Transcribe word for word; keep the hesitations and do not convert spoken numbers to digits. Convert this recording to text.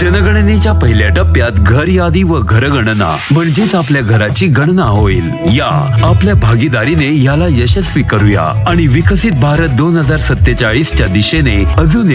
जनगणनेच्या पहिल्या टप्प्यात घर यादी व घरगणना म्हणजेच आपल्या घराची गणना होईल। या आपल्या भागीदारीने याला यशस्वी करूया आणि विकसित भारत दोन हजार सत्तेचाळीस च्या दिशेने अजून